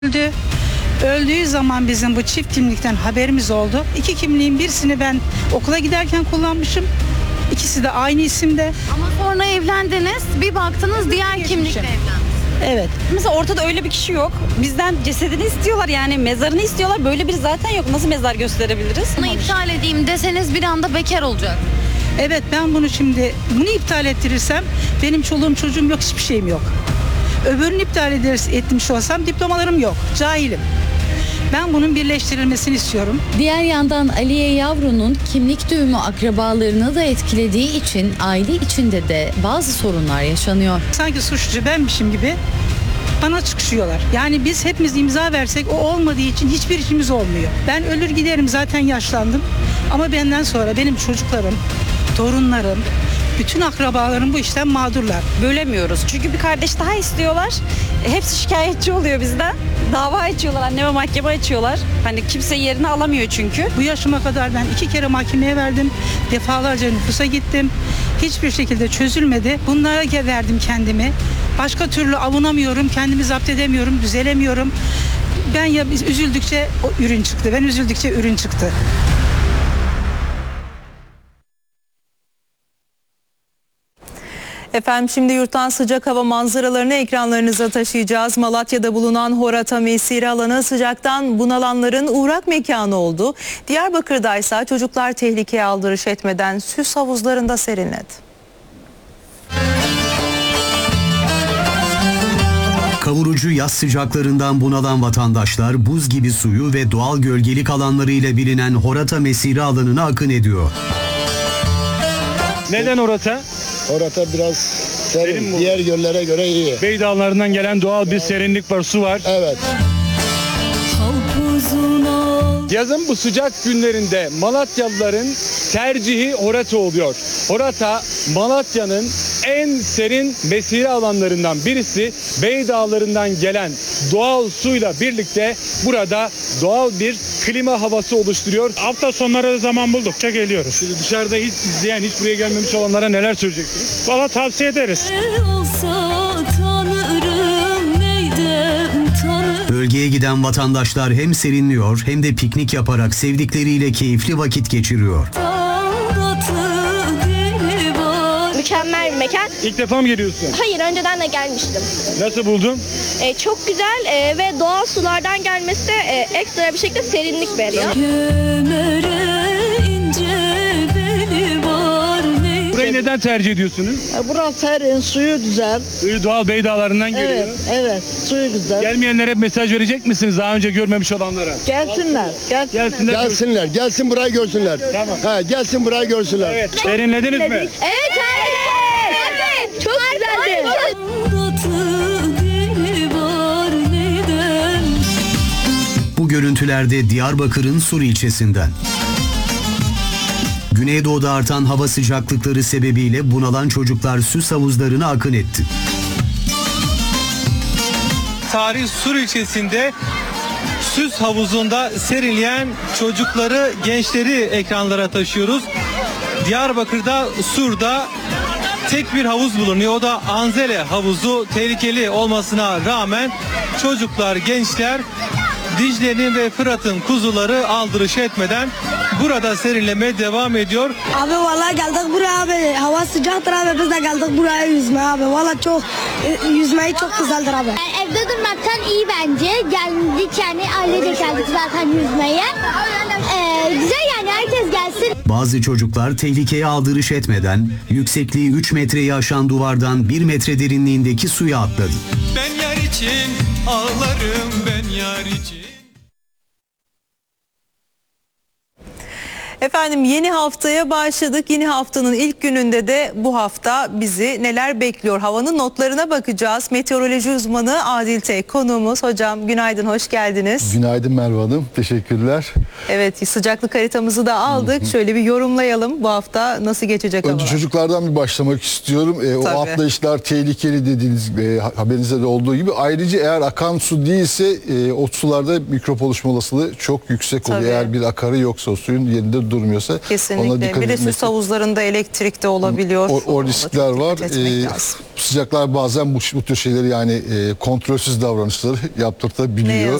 öldü. Öldüğü zaman bizim bu çift kimlikten haberimiz oldu. İki kimliğin birisini ben okula giderken kullanmışım. İkisi de aynı isimde. Ama sonra evlendiniz, bir baktınız diğer kimlikle evlendiniz. Evet. Mesela ortada öyle bir kişi yok. Bizden cesedini istiyorlar, yani mezarını istiyorlar. Böyle biri zaten yok. Nasıl mezar gösterebiliriz? Bunu iptal edeyim deseniz bir anda bekar olacak. Evet, ben bunu iptal ettirirsem benim çoluğum çocuğum yok, hiçbir şeyim yok. Öbürünü etmiş olsam diplomalarım yok. Cahilim. Ben bunun birleştirilmesini istiyorum. Diğer yandan Aliye Yavru'nun kimlik düğümü akrabalarını da etkilediği için aile içinde de bazı sorunlar yaşanıyor. Sanki suçlucu benmişim gibi bana çıkışıyorlar. Yani biz hepimiz imza versek o olmadığı için hiçbir işimiz olmuyor. Ben ölür giderim, zaten yaşlandım. Ama benden sonra benim çocuklarım, torunlarım, bütün akrabalarım bu işten mağdurlar. Bölemiyoruz. Çünkü bir kardeş daha istiyorlar. Hepsi şikayetçi oluyor bizden. Dava açıyorlar, anneme mahkeme açıyorlar. Hani kimse yerini alamıyor çünkü. Bu yaşıma kadar ben 2 kere mahkemeye verdim. Defalarca nüfusa gittim. Hiçbir şekilde çözülmedi. Bunlara verdim kendimi. Başka türlü avunamıyorum, kendimi zapt edemiyorum, düzelemiyorum. Biz üzüldükçe o ürün çıktı. Ben üzüldükçe ürün çıktı. Efendim şimdi yurttan sıcak hava manzaralarını ekranlarınıza taşıyacağız. Malatya'da bulunan Horata Mesire alanı sıcaktan bunalanların uğrak mekanı oldu. Diyarbakır'da ise çocuklar tehlikeye aldırış etmeden süs havuzlarında serinledi. Kavurucu yaz sıcaklarından bunalan vatandaşlar buz gibi suyu ve doğal gölgelik alanlarıyla bilinen Horata Mesire alanına akın ediyor. Neden Horata? Horata biraz serin, diğer göllere göre iyi. Bey Dağları'ndan gelen doğal bir serinlik var, su var. Evet. Yazın bu sıcak günlerinde Malatyalıların tercihi Horata oluyor. Horata, Malatya'nın en serin mesire alanlarından birisi. Bey Dağları'ndan gelen doğal suyla birlikte burada doğal bir klima havası oluşturuyor. Hafta sonları zaman buldukça geliyoruz. Şimdi dışarıda hiç izleyen, hiç buraya gelmemiş olanlara neler söyleyeceksiniz? Valla tavsiye ederiz. Bölgeye giden vatandaşlar hem serinliyor hem de piknik yaparak sevdikleriyle keyifli vakit geçiriyor. Mükemmel bir mekan. İlk defa mı geliyorsun? Hayır, önceden de gelmiştim. Nasıl buldun? Çok güzel ve doğal sulardan gelmesi de ekstra bir şekilde serinlik veriyor. Burayı neden tercih ediyorsunuz? Burası serin, suyu güzel. Suyu doğal Bey Dağları'ndan geliyor. Evet, evet, suyu güzel. Gelmeyenlere mesaj verecek misiniz daha önce görmemiş olanlara? Gelsinler, gelsinler. Gelsinler, gelsin burayı görsünler. Tamam. Ha, gelsin burayı görsünler. Evet. Serinlediniz mi? Evet, çok güzeldi. Bu görüntülerde Diyarbakır'ın Sur ilçesinden. Güneydoğu'da artan hava sıcaklıkları sebebiyle bunalan çocuklar süs havuzlarına akın etti. Tarih Sur ilçesinde süs havuzunda serinleyen çocukları, gençleri ekranlara taşıyoruz. Diyarbakır'da Sur'da tek bir havuz bulunuyor. O da Anzele havuzu. Tehlikeli olmasına rağmen çocuklar, gençler Dicle'nin ve Fırat'ın kuzuları aldırış etmeden burada serinlemeye devam ediyor. Abi vallahi geldik buraya abi. Hava sıcaktır abi. Biz de geldik buraya yüzmeye abi. Vallahi çok yüzmeyi çok güzeldir abi. Evde durmaktan iyi bence. Geldik yani ailece geldik zaten yüzmeye. Güzel yani, herkes gelsin. Bazı çocuklar tehlikeye aldırış etmeden yüksekliği 3 metreyi aşan duvardan 1 metre derinliğindeki suya atladı. Ben yar için ağlarım, ben yar için. Efendim yeni haftaya başladık. Yeni haftanın ilk gününde de bu hafta bizi neler bekliyor? Havanın notlarına bakacağız. Meteoroloji uzmanı Adil Tek konuğumuz. Hocam günaydın, hoş geldiniz. Günaydın Merve Hanım, teşekkürler. Evet, sıcaklık haritamızı da aldık. Şöyle bir yorumlayalım. Bu hafta nasıl geçecek hava? Önce çocuklardan bir başlamak istiyorum. O atlayışlar tehlikeli dediğiniz haberinizde de olduğu gibi. Ayrıca eğer akan su değilse o sularda mikrop oluşma olasılığı çok yüksek oluyor. Eğer bir akarı yoksa o suyun yerinde durmuyorsa. Kesinlikle. Bir de süs havuzlarında elektrik de olabiliyor. O riskler var. Sıcaklar bazen bu tür şeyleri yani kontrolsüz davranışları yaptırtabiliyor.